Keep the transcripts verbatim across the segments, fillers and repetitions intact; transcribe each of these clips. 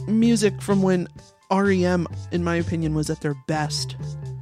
music from when R E M, in my opinion, was at their best.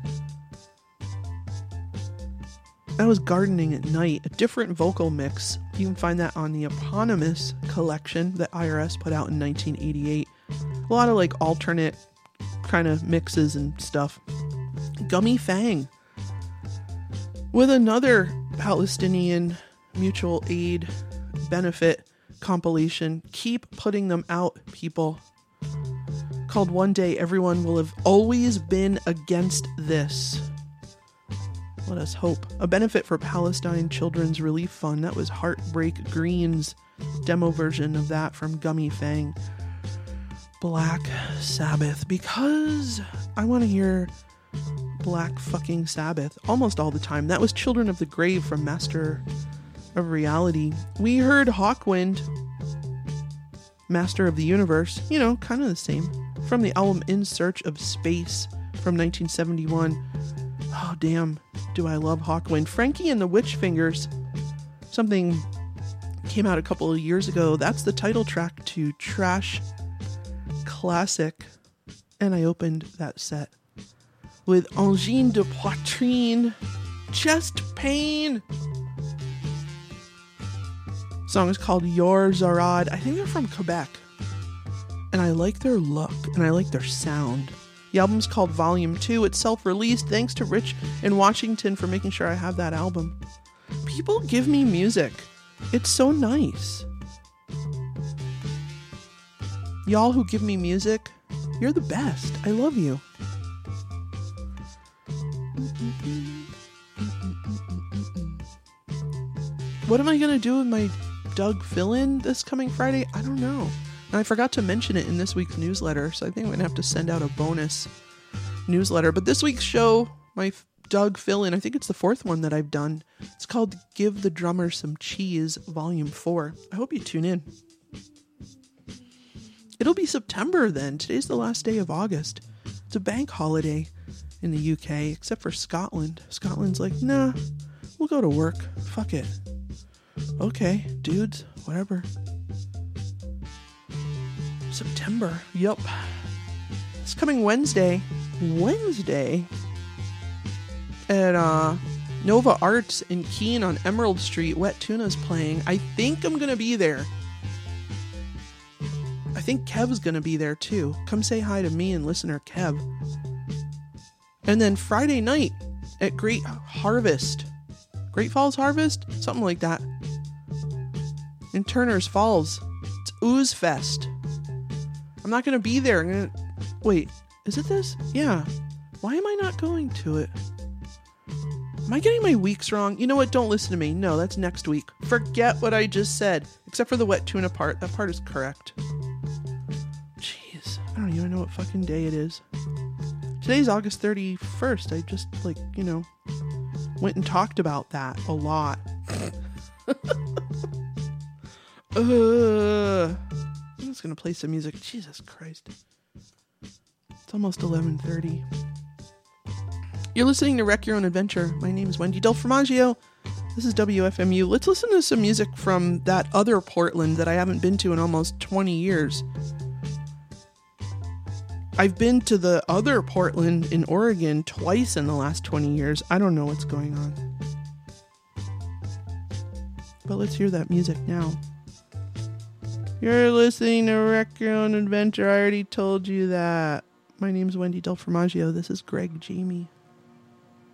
That was Gardening at Night, a different vocal mix. You can find that on the eponymous collection that I R S put out in nineteen eighty-eight. A lot of like alternate kind of mixes and stuff. Gummy Fang, with another Palestinian mutual aid benefit compilation. Keep putting them out, people. Called One Day Everyone Will Have Always Been Against This. Let us hope. A benefit for Palestine Children's Relief Fund. That was Heartbreak Green's demo version of that from Gummy Fang. Black Sabbath, because I want to hear Black fucking Sabbath almost all the time. That was Children of the Grave from Master of Reality. We heard Hawkwind, Master of the Universe, you know, kind of the same, from the album In Search of Space from nineteen seventy-one. Oh, damn, do I love Hawkwind. Frankie and the Witch Fingers, something came out a couple of years ago. That's the title track to Trash Classic. And I opened that set with Angine de Poitrine, Chest Pain. Song is called Yor Zarad. I think they're from Quebec. And I like their look, and I like their sound. The album's called Volume two. It's self-released. Thanks to Rich in Washington for making sure I have that album. People give me music. It's so nice. Y'all who give me music, you're the best. I love you. What am I going to do with my Doug fill-in this coming Friday? I don't know. And I forgot to mention it in this week's newsletter, so I think I'm going to have to send out a bonus newsletter. But this week's show, my Doug fill-in, I think it's the fourth one that I've done. It's called Give the Drummer Some Cheese, Volume four. I hope you tune in. It'll be September then. Today's the last day of August. It's a bank holiday in the U K, except for Scotland. Scotland's like, nah, we'll go to work. Fuck it. Okay, dudes, whatever. September, yup. It's coming Wednesday. Wednesday at uh, Nova Arts in Keene on Emerald Street. Wet Tuna's playing. I think I'm gonna be there. I think Kev's gonna be there too. Come say hi to me and listener Kev. And then Friday night at Great Harvest. Great Falls Harvest? Something like that. In Turner's Falls. It's Ooze Fest. I'm not going to be there. I'm gonna... Wait, is it this? Yeah. Why am I not going to it? Am I getting my weeks wrong? You know what? Don't listen to me. No, that's next week. Forget what I just said. Except for the Wet Tuna part. That part is correct. Jeez. I don't even know what fucking day it is. Today's August thirty-first. I just, like, you know, went and talked about that a lot. uh, I'm just going to play some music. Jesus Christ. It's almost eleven thirty. You're listening to Wreck Your Own Adventure. My name is Wendy Del Formaggio. This is W F M U. Let's listen to some music from that other Portland that I haven't been to in almost twenty years. I've been to the other Portland in Oregon twice in the last twenty years. I don't know what's going on. But let's hear that music now. You're listening to Wreck Your Own Adventure. I already told you that. My name's Wendy Del Formaggio. This is Greg Jamie.